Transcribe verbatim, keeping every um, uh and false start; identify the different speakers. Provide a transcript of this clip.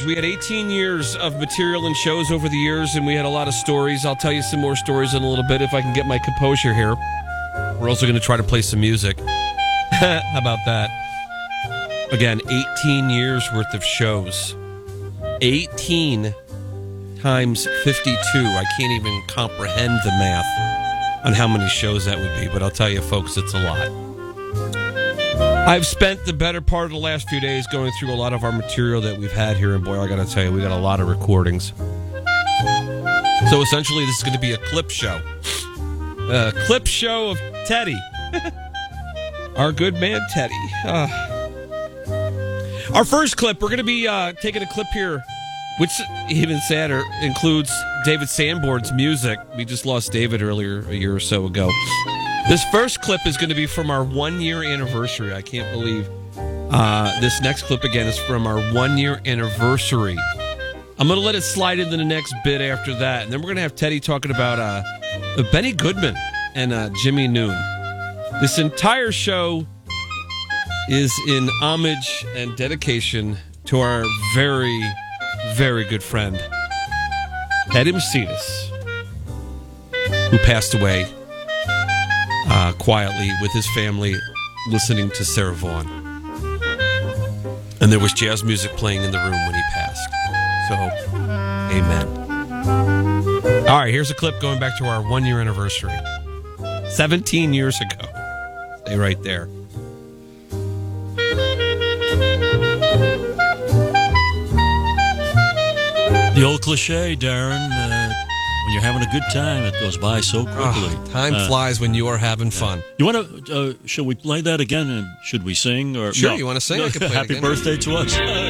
Speaker 1: We had eighteen years of material and shows over the years, and we had a lot of stories. I'll tell you some more stories in a little bit if I can get my composure here. We're also going to try to play some music. How about that? Again, eighteen years worth of shows. eighteen times fifty-two. I can't even comprehend the math on how many shows that would be, but I'll tell you, folks, it's a lot. I've spent the better part of the last few days going through a lot of our material that we've had here, and boy, I got to tell you, we got a lot of recordings. So essentially, this is going to be a clip show. A clip show of Teddy. Our good man, Teddy. Uh, our first clip, we're going to be uh, taking a clip here, which, even sadder, includes David Sanborn's music. We just lost David earlier, a year or so ago. This first clip is going to be from our one-year anniversary. I can't believe uh, this next clip, again, is from our one-year anniversary. I'm going to let it slide into the next bit after that. And then we're going to have Teddy talking about uh, Benny Goodman and uh, Jimmy Noon. This entire show is in homage and dedication to our very, very good friend, Eddie Macedas, who passed away uh, quietly with his family listening to Sarah Vaughan. And there was jazz music playing in the room when he passed. So, amen. All right, here's a clip going back to our one-year anniversary. seventeen years ago. Stay right there.
Speaker 2: The old cliche, Darren, uh, when you're having a good time, it goes by so quickly.
Speaker 1: Oh, time uh, flies when you are having fun.
Speaker 2: You want to? Uh, should we play that again? And should we sing? Or
Speaker 1: sure,
Speaker 2: no,
Speaker 1: you want to sing?
Speaker 2: No,
Speaker 1: I can play
Speaker 2: happy
Speaker 1: it again.
Speaker 2: birthday to us.